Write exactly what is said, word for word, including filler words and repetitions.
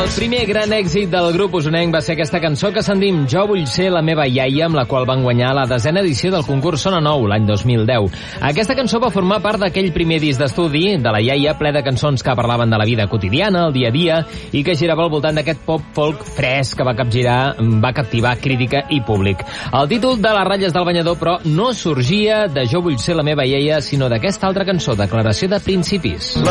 El primer gran èxit del grup usonenc va ser aquesta cançó que sentim, Jo vull ser la meva iaia, amb la qual van guanyar la desena edició del concurs Sona Nou l'any dos mil deu. Aquesta cançó va formar part d'aquell primer disc d'estudi de la iaia, ple de cançons que parlaven de la vida quotidiana, el dia a dia, i que girava al voltant d'aquest pop-folk fresc que va capgirar, va captivar crítica i públic. El títol de Les ratlles del banyador, però, no sorgia de Jo vull ser la meva iaia, sinó d'aquesta altra cançó, Declaració de principis.